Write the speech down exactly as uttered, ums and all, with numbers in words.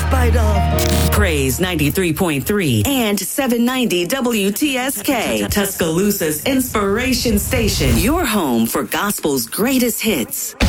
spite of. Praise ninety-three point three and seven ninety W T S K, Tuscaloosa's inspiration station. Your home for gospel's greatest hits.